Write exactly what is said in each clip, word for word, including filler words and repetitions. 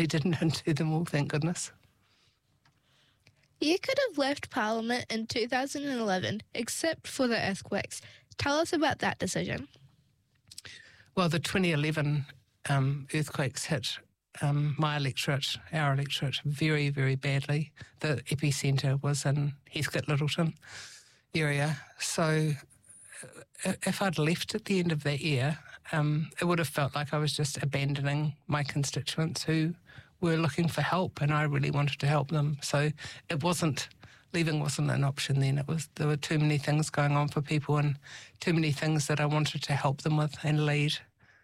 Fortunately, didn't undo them all, thank goodness. You could have left Parliament in two thousand eleven, except for the earthquakes. Tell us about that decision. Well, the twenty eleven um, earthquakes hit um, my electorate, our electorate, very, very badly. The epicentre was in Heathcote Littleton area. So uh, if I'd left at the end of that year, um, it would have felt like I was just abandoning my constituents who were looking for help, and I really wanted to help them. So it wasn't, leaving wasn't an option then. It was, there were too many things going on for people and too many things that I wanted to help them with and lead.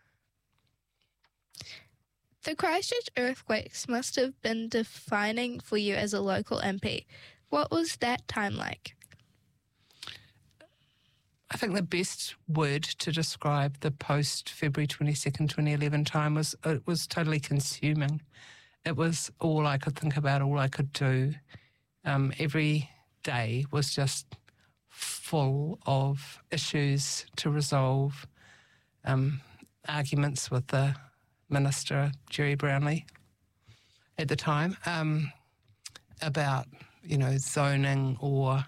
The Christchurch earthquakes must have been defining for you as a local M P. What was that time like? I think the best word to describe the post-February twenty-second, twenty eleven time was it was totally consuming. It was all I could think about, all I could do. Um, every day was just full of issues to resolve, um, arguments with the Minister, Jerry Brownlee, at the time, um, about, you know, zoning or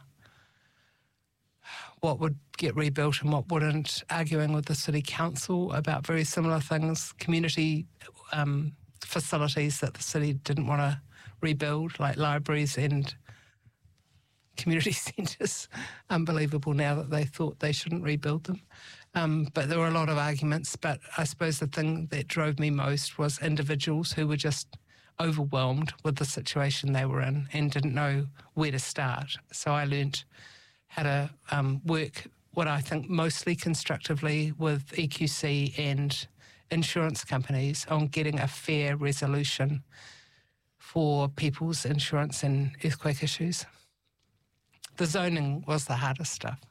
what would get rebuilt and what wouldn't, arguing with the City Council about very similar things, community um, facilities that the city didn't want to rebuild, like libraries and community centres. Unbelievable now that they thought they shouldn't rebuild them. Um, but there were a lot of arguments, but I suppose the thing that drove me most was individuals who were just overwhelmed with the situation they were in and didn't know where to start. So I learnt how to um, work what I think mostly constructively with E Q C and insurance companies on getting a fair resolution for people's insurance and earthquake issues. The zoning was the hardest stuff.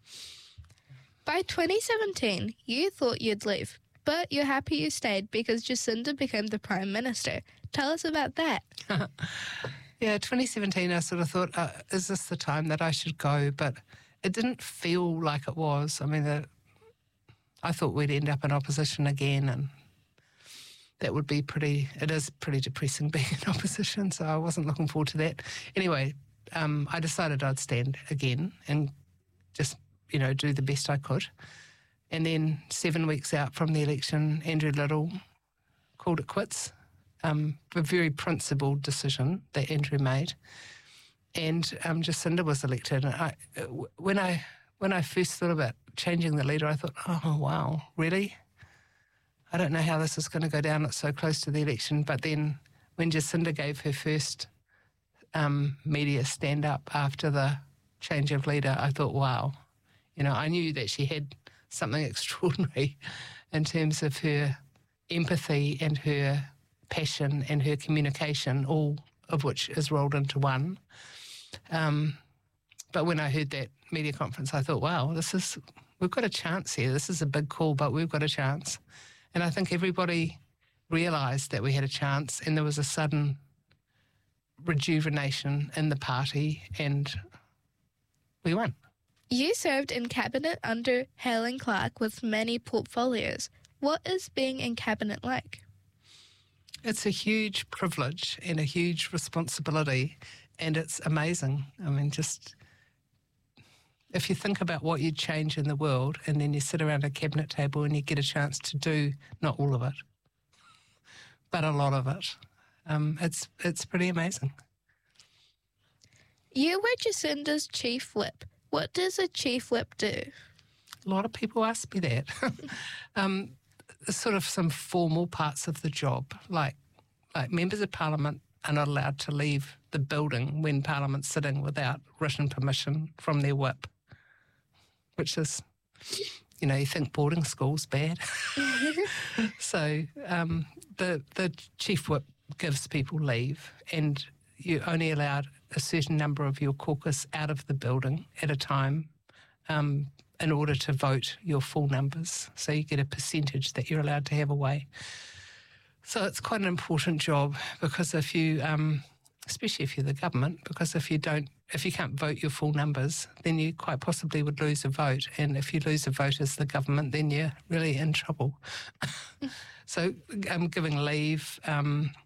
By twenty seventeen, you thought you'd leave, but you're happy you stayed because Jacinda became the Prime Minister. Tell us about that. Yeah, twenty seventeen, I sort of thought, uh, is this the time that I should go? But it didn't feel like it was. I mean, the, I thought we'd end up in opposition again, and that would be pretty, it is pretty depressing being in opposition, so I wasn't looking forward to that. Anyway, um, I decided I'd stand again and just, you know, do the best I could. And then seven weeks out from the election, Andrew Little called it quits. Um, a very principled decision that Andrew made. And um, Jacinda was elected. And I, when I when I first thought about changing the leader, I thought, oh, wow, really? I don't know how this is going to go down. It's so close to the election. But then when Jacinda gave her first um, media stand-up after the change of leader, I thought, wow. You know, I knew that she had something extraordinary in terms of her empathy and her passion and her communication, all of which is rolled into one. Um, but when I heard that media conference, I thought, wow, this is, we've got a chance here. This is a big call, but we've got a chance. And I think everybody realised that we had a chance, and there was a sudden rejuvenation in the party, and we won. You served in Cabinet under Helen Clark with many portfolios. What is being in Cabinet like? It's a huge privilege and a huge responsibility, and it's amazing. I mean, just if you think about what you'd change in the world, and then you sit around a cabinet table and you get a chance to do, not all of it, but a lot of it, um, it's it's pretty amazing. You were Jacinda's chief whip. What does a chief whip do? A lot of people ask me that. um, sort of some formal parts of the job, like like members of Parliament are not allowed to leave the building when Parliament's sitting without written permission from their whip, which is, you know, you think boarding school's bad. So um, the the chief whip gives people leave, and you're only allowed a certain number of your caucus out of the building at a time um, in order to vote your full numbers. So you get a percentage that you're allowed to have away. So it's quite an important job, because if you, um, especially if you're the government, because if you don't, if you can't vote your full numbers, then you quite possibly would lose a vote. And if you lose a vote as the government, then you're really in trouble. So um, giving leave, um,